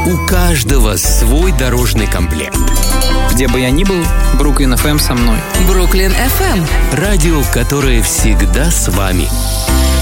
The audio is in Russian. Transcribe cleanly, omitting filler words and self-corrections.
У каждого свой дорожный комплект. Где бы я ни был, Бруклин FM со мной. Бруклин FM. Радио, которое всегда с вами.